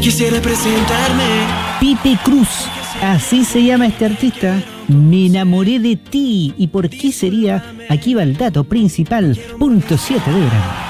quisiera presentarme. Pipe Cruz, así se llama este artista. Me enamoré de ti. ¿Y por qué sería? Aquí va el dato principal. .7 de verano.